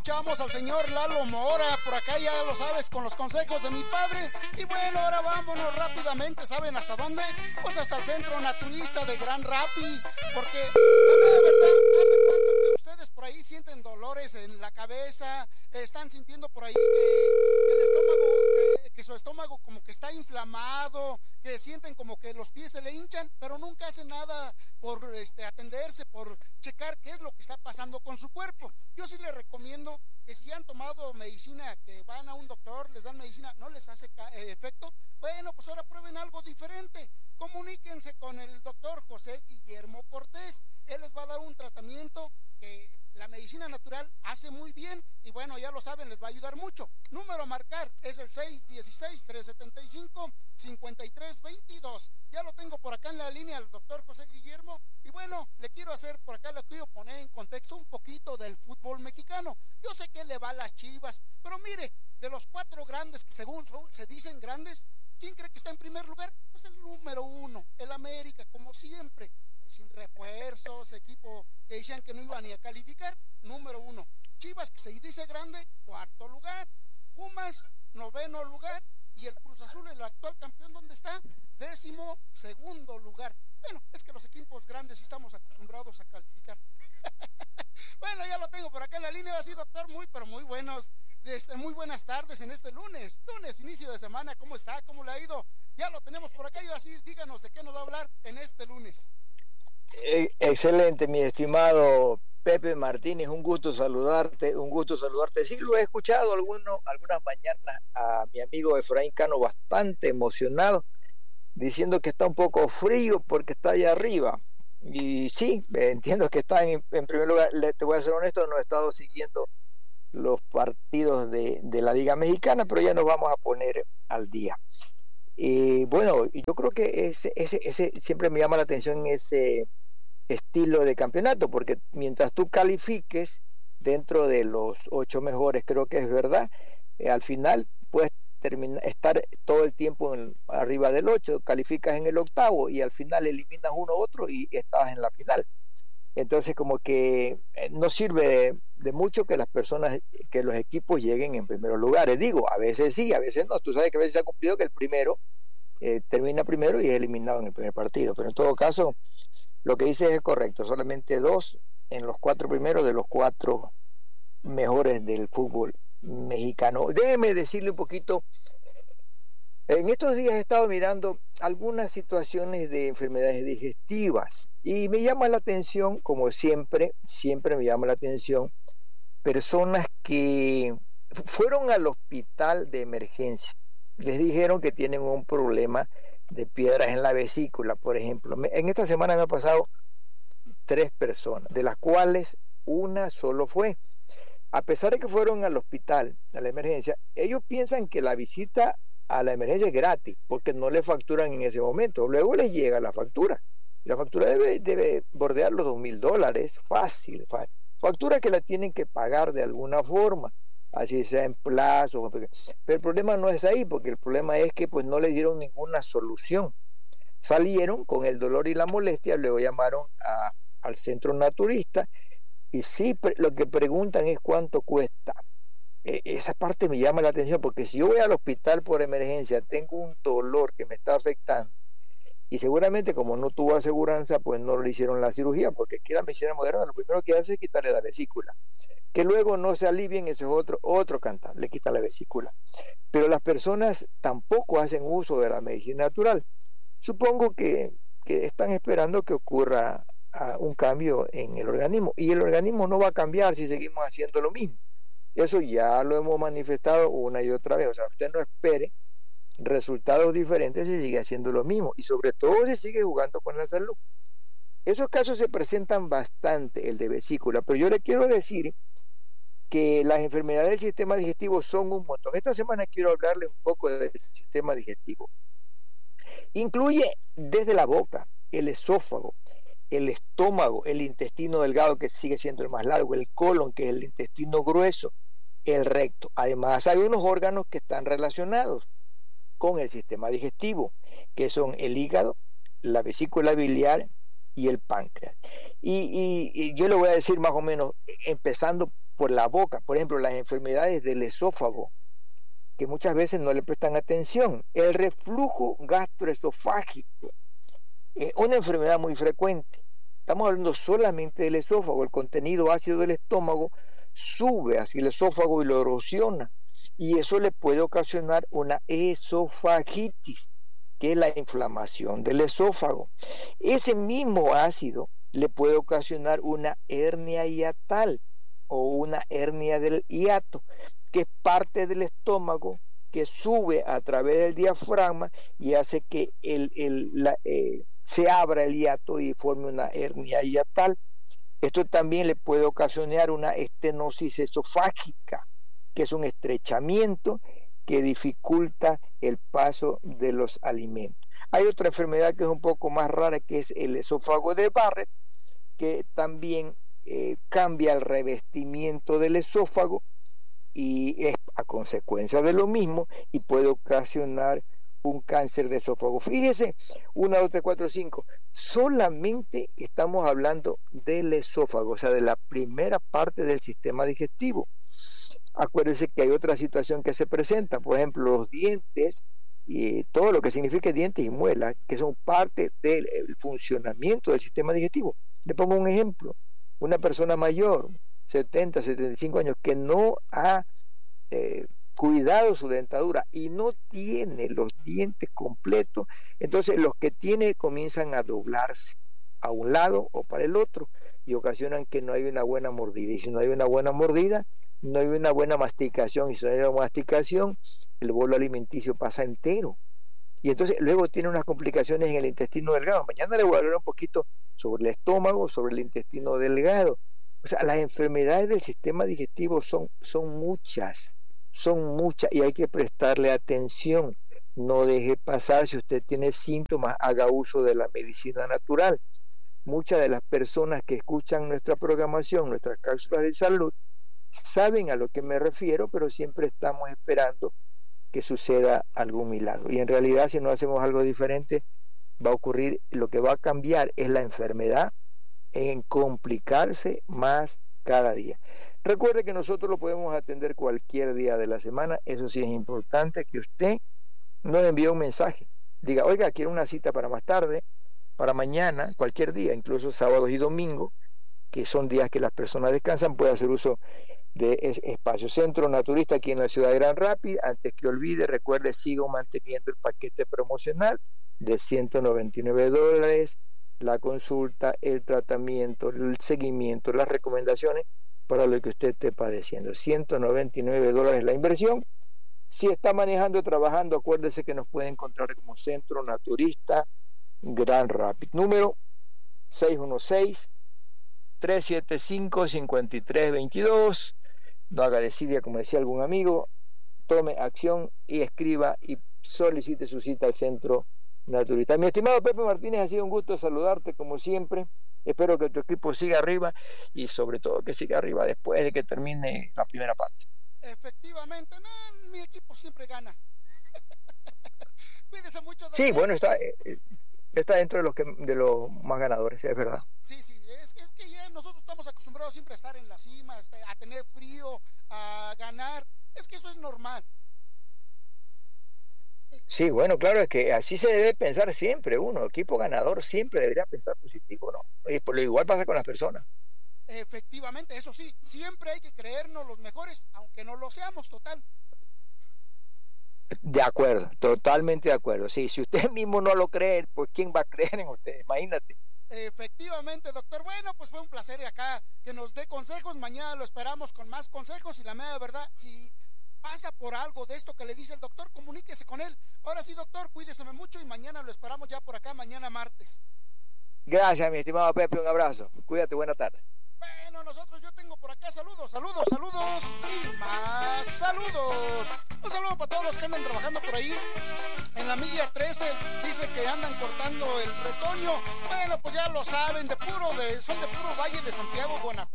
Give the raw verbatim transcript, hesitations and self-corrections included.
escuchamos al señor Lalo Mora, por acá ya lo sabes, con los consejos de mi padre. Y bueno, ahora vámonos rápidamente, ¿saben hasta dónde? Pues hasta el Centro Naturista de Gran Rapids, porque la verdad, ¿hace cuánto que ustedes por ahí sienten dolores en la cabeza? Están sintiendo por ahí que, que el estómago, que, que su estómago como que está inflamado, que sienten como que los pies se le hinchan, pero nunca hacen nada por este, atenderse, por checar qué es lo que está pasando con su cuerpo. Yo sí les recomiendo que si han tomado medicina, que van a un doctor, les dan medicina, no les hace eh, efecto, bueno, pues ahora prueben algo diferente. Comuníquense con el doctor José Guillermo Cortés. Él les va a dar un tratamiento que la medicina natural hace muy bien y bueno, ya lo saben, les va a ayudar mucho. Número a marcar es el seis uno seis, tres siete cinco, cinco tres dos dos. Ya lo tengo por acá en la línea el doctor José Guillermo y bueno, le quiero hacer por acá, le quiero poner en contexto un poquito del fútbol mexicano. Yo sé que le va a las Chivas, pero mire, de los cuatro grandes que según son, se dicen grandes, ¿quién cree que está en primer lugar? Pues el número uno, el América, como siempre, sin refuerzos, equipo que decían que no iba ni a calificar, número uno. Chivas, que se dice grande, cuarto lugar. Pumas, noveno lugar. Y el Cruz Azul, el actual campeón, ¿dónde está? Décimo segundo lugar. Bueno, es que los equipos grandes estamos acostumbrados a calificar. Bueno, ya lo tengo por acá en la línea, así doctor, muy, pero muy buenos, este, muy buenas tardes en este lunes, lunes, inicio de semana, ¿cómo está? ¿Cómo le ha ido? Ya lo tenemos por acá y así díganos de qué nos va a hablar en este lunes. Excelente, mi estimado Pepe Martínez, un gusto saludarte, un gusto saludarte. Sí, lo he escuchado alguno, algunas mañanas a mi amigo Efraín Cano bastante emocionado, diciendo que está un poco frío porque está allá arriba. Y sí, entiendo que está en, en primer lugar, te voy a ser honesto, no he estado siguiendo los partidos de, de la Liga Mexicana, pero ya nos vamos a poner al día. Y bueno, yo creo que ese, ese, ese siempre me llama la atención ese estilo de campeonato, porque mientras tú califiques dentro de los ocho mejores, creo que es verdad, eh, al final puedes terminar, estar todo el tiempo en, arriba del ocho, calificas en el octavo y al final eliminas uno u otro y estás en la final. Entonces como que eh, no sirve de, de mucho que las personas, que los equipos lleguen en primeros lugares. Digo, a veces sí, a veces no. Tú sabes que a veces se ha cumplido que el primero eh, termina primero y es eliminado en el primer partido. Pero en todo caso, lo que dices es correcto. Solamente dos en los cuatro primeros de los cuatro mejores del fútbol mexicano. Déjeme decirle un poquito. En estos días he estado mirando algunas situaciones de enfermedades digestivas y me llama la atención, como siempre, siempre me llama la atención, personas que fueron al hospital de emergencia. Les dijeron que tienen un problema de piedras en la vesícula, por ejemplo. En esta semana me ha pasado tres personas, de las cuales una solo fue. A pesar de que fueron al hospital, a la emergencia, ellos piensan que la visita a la emergencia es gratis, porque no le facturan en ese momento. Luego les llega la factura. La factura debe, debe bordear los dos mil dólares, fácil, fácil. Factura que la tienen que pagar de alguna forma, así sea en plazo. Pero el problema no es ahí, porque el problema es que pues no le dieron ninguna solución. Salieron con el dolor y la molestia, luego llamaron a, al centro naturista, y sí, lo que preguntan es cuánto cuesta. Esa parte me llama la atención, porque si yo voy al hospital por emergencia, tengo un dolor que me está afectando y seguramente como no tuvo aseguranza, pues no le hicieron la cirugía, porque aquí la medicina moderna lo primero que hace es quitarle la vesícula. Que luego no se alivien, eso es otro, otro cantar, le quita la vesícula. Pero las personas tampoco hacen uso de la medicina natural. Supongo que, que están esperando que ocurra uh, un cambio en el organismo, y el organismo no va a cambiar si seguimos haciendo lo mismo. Eso ya lo hemos manifestado una y otra vez. O sea, usted no espere resultados diferentes si sigue haciendo lo mismo, y sobre todo si sigue jugando con la salud. Esos casos se presentan bastante, el de vesícula, pero yo le quiero decir que las enfermedades del sistema digestivo son un montón. Esta semana quiero hablarle un poco del sistema digestivo. Incluye desde la boca, el esófago, el estómago, el intestino delgado, que sigue siendo el más largo, el colon, que es el intestino grueso, el recto. Además hay unos órganos que están relacionados con el sistema digestivo, que son el hígado, la vesícula biliar y el páncreas. Y, y, y yo le voy a decir más o menos, empezando por la boca. Por ejemplo, las enfermedades del esófago, que muchas veces no le prestan atención. El reflujo gastroesofágico es una enfermedad muy frecuente. Estamos hablando solamente del esófago. El contenido ácido del estómago sube hacia el esófago y lo erosiona, y eso le puede ocasionar una esofagitis, que es la inflamación del esófago. Ese mismo ácido le puede ocasionar una hernia hiatal o una hernia del hiato, que es parte del estómago que sube a través del diafragma y hace que el, el, la, eh, se abra el hiato y forme una hernia hiatal. Esto también le puede ocasionar una estenosis esofágica, que es un estrechamiento que dificulta el paso de los alimentos. Hay otra enfermedad que es un poco más rara, que es el esófago de Barrett, que también eh, cambia el revestimiento del esófago y es a consecuencia de lo mismo y puede ocasionar un cáncer de esófago. Fíjese, uno, dos, tres, cuatro, cinco. Solamente estamos hablando del esófago, o sea, de la primera parte del sistema digestivo. Acuérdense que hay otra situación que se presenta, por ejemplo, los dientes y todo lo que significa dientes y muelas, que son parte del funcionamiento del sistema digestivo. Le pongo un ejemplo: una persona mayor, setenta, setenta y cinco años, que no ha eh, cuidado su dentadura y no tiene los dientes completos, entonces los que tiene comienzan a doblarse a un lado o para el otro y ocasionan que no hay una buena mordida, y si no hay una buena mordida, no hay una buena masticación, y si no hay una masticación, el bolo alimenticio pasa entero, y entonces luego tiene unas complicaciones en el intestino delgado. Mañana le voy a hablar un poquito sobre el estómago, sobre el intestino delgado. O sea, las enfermedades del sistema digestivo son, son muchas, son muchas, y hay que prestarle atención. No deje pasar. Si usted tiene síntomas, haga uso de la medicina natural. Muchas de las personas que escuchan nuestra programación, nuestras cápsulas de salud, saben a lo que me refiero, pero siempre estamos esperando que suceda algún milagro. Y en realidad, si no hacemos algo diferente, va a ocurrir, lo que va a cambiar es la enfermedad en complicarse más cada día. Recuerde que nosotros lo podemos atender cualquier día de la semana. Eso sí es importante, que usted nos envíe un mensaje. Diga, oiga, quiero una cita para más tarde, para mañana, cualquier día, incluso sábados y domingos, que son días que las personas descansan, puede hacer uso de ese espacio. Centro Naturista aquí en la ciudad de Gran Rapids. Antes que olvide, recuerde, sigo manteniendo el paquete promocional de ciento noventa y nueve dólares, la consulta, el tratamiento, el seguimiento, las recomendaciones para lo que usted esté padeciendo. ciento noventa y nueve dólares la inversión. Si está manejando o trabajando, acuérdese que nos puede encontrar como Centro Naturista Gran Rapids. Número seis uno seis, tres siete cinco, cinco tres dos dos. No haga desidia, como decía algún amigo. Tome acción y escriba y solicite su cita al Centro Naturista. Mi estimado Pepe Martínez, ha sido un gusto saludarte como siempre. Espero que tu equipo siga arriba y sobre todo que siga arriba después de que termine la primera parte. Efectivamente, no, mi equipo siempre gana. Cuídese mucho. Doctor. Sí, bueno, está, está dentro de los, que, de los más ganadores, es verdad. Sí, sí, es, es que ya nosotros estamos acostumbrados siempre a estar en la cima, a tener frío, a ganar. Es que eso es normal. Sí, bueno, claro, es que así se debe pensar siempre uno. Equipo ganador siempre debería pensar positivo, ¿no? Y por lo igual pasa con las personas. Efectivamente, eso sí, siempre hay que creernos los mejores, aunque no lo seamos, total. De acuerdo, totalmente de acuerdo. Sí, si usted mismo no lo cree, pues ¿quién va a creer en usted? Imagínate. Efectivamente, doctor. Bueno, pues fue un placer acá que nos dé consejos. Mañana lo esperamos con más consejos y la mera verdad, si pasa por algo de esto que le dice el doctor, comuníquese con él. Ahora sí, doctor, cuídese mucho y mañana lo esperamos ya por acá, mañana martes. Gracias, mi estimado Pepe, un abrazo. Cuídate, buena tarde. Bueno, nosotros, yo tengo por acá saludos, saludos, saludos y más saludos. Un saludo para todos los que andan trabajando por ahí en la milla trece. Dice que andan cortando el retoño. Bueno, pues ya lo saben, de puro de, son de puro Valle de Santiago, Guanajuato.